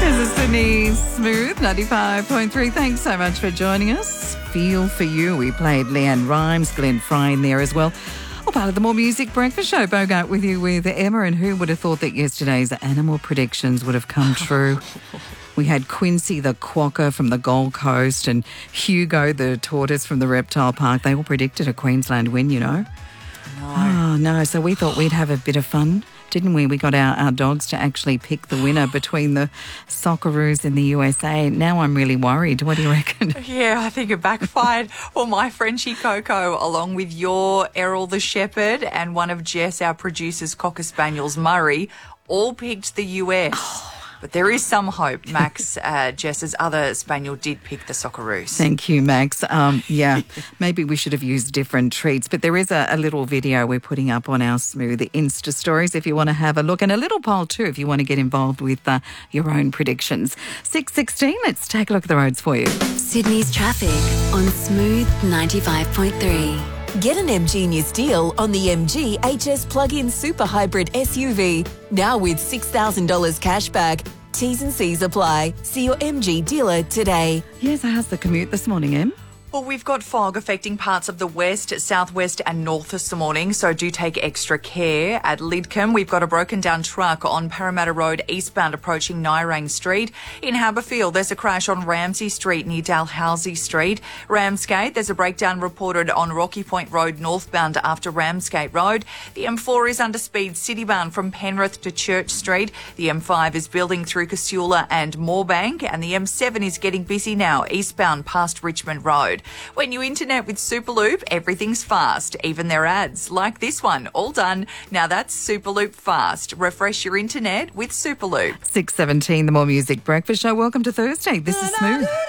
This is Sydney Smooth, 95.3. Thanks so much for joining us. Feel for You. We played Leanne Rimes, Glenn Fry in there as well. All part of the More Music Breakfast Show. Bogart with you with Emma. And who would have thought that yesterday's animal predictions would have come true? We had Quincy the quokka from the Gold Coast and Hugo the tortoise from the Reptile Park. They all predicted a Queensland win, you know. Oh, no. So we thought we'd have a bit of fun, didn't we? We got our dogs to actually pick the winner between the Socceroos and the USA. Now I'm really worried. What do you reckon? Yeah, I think it backfired. Well, my Frenchie Coco, along with your Errol the Shepherd and one of Jess, our producer's Cocker Spaniels, Murray, all picked the US. But there is some hope. Max, Jess's other spaniel, did pick the Socceroos. Thank you, Max. Yeah, maybe we should have used different treats, but there is a little video we're putting up on our Smooth Insta stories if you want to have a look, and a little poll too if you want to get involved with your own predictions. 6:16, let's take a look at the roads for you. Sydney's traffic on Smooth 95.3. Get an MGenius deal on the MG HS Plug-in Super Hybrid SUV. Now with $6,000 cash back. T's and C's apply. See your MG dealer today. Yes, how's the commute this morning, Em? Well, we've got fog affecting parts of the west, southwest and north this morning, so do take extra care. At Lidcombe, we've got a broken down truck on Parramatta Road eastbound approaching Nyrang Street. In Haberfield, there's a crash on Ramsay Street near Dalhousie Street. Ramsgate, there's a breakdown reported on Rocky Point Road northbound after Ramsgate Road. The M4 is under speed citybound from Penrith to Church Street. The M5 is building through Casula and Moorebank, and the M7 is getting busy now eastbound past Richmond Road. When you internet with Superloop, everything's fast, even their ads, like this one, all done. Now that's Superloop fast. Refresh your internet with Superloop. 6:17, the More Music Breakfast Show. Welcome to Thursday. This is Smooth.